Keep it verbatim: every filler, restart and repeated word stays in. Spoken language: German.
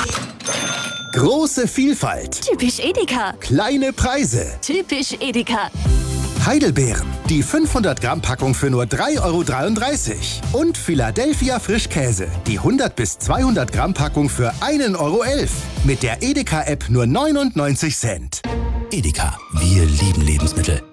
Große Vielfalt. Typisch Edeka. Kleine Preise. Typisch Edeka. Heidelbeeren. Die fünfhundert Gramm Packung für nur drei Euro dreiunddreißig. Und Philadelphia Frischkäse. Die hundert bis zweihundert Gramm Packung für ein Euro elf. Mit der Edeka-App nur neunundneunzig Cent. Edeka. Wir lieben Lebensmittel.